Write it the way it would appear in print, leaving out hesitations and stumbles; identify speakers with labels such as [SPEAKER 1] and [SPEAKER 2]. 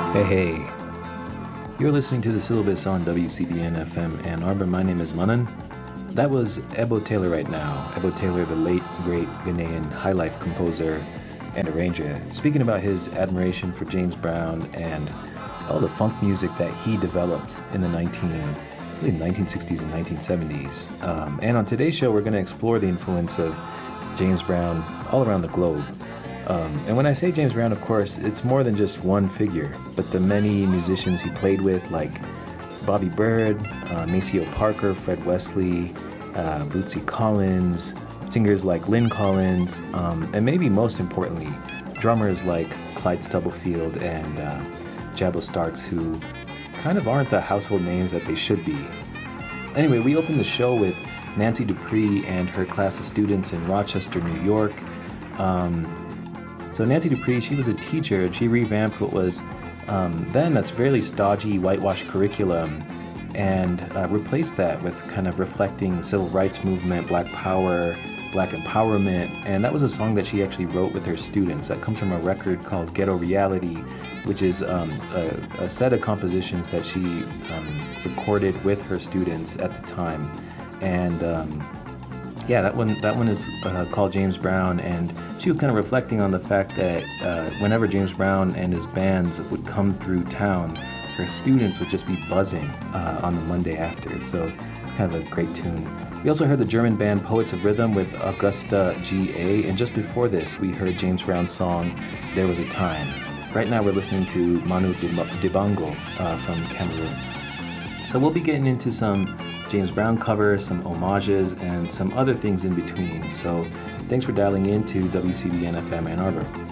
[SPEAKER 1] Hey, hey. You're listening to the syllabus on WCBN FM Ann Arbor. My name is Manan. That was Ebo Taylor right now. Ebo Taylor, the late, great Ghanaian high life composer and arranger, speaking about his admiration for James Brown and all the funk music that he developed in the 1960s and 1970s. And on today's show, we're going to explore the influence of James Brown all around the globe. And when I say James Brown, of course, it's more than just one figure, but the many musicians he played with, like Bobby Bird, Maceo Parker, Fred Wesley, Bootsy Collins, singers like Lynn Collins, and maybe most importantly, drummers like Clyde Stubblefield and Jabo Starks, who kind of aren't the household names that they should be. Anyway, we opened the show with Nancy Dupree and her class of students in Rochester, New York. So Nancy Dupree, she was a teacher, and she revamped what was then a fairly stodgy, whitewashed curriculum and replaced that with kind of reflecting the civil rights movement, Black Power, Black empowerment, and that was a song that she actually wrote with her students. That comes from a record called Ghetto Reality, which is a set of compositions that she recorded with her students at the time. And yeah, that one is called James Brown, and she was kind of reflecting on the fact that whenever James Brown and his bands would come through town, her students would just be buzzing on the Monday after. So kind of a great tune. We also heard the German band Poets of Rhythm with Augusta G.A., and just before this, we heard James Brown's song, There Was a Time. Right now we're listening to Manu Dibango from Cameroon. So we'll be getting into some James Brown covers, some homages, and some other things in between. So thanks for dialing in to WCBN FM Ann Arbor.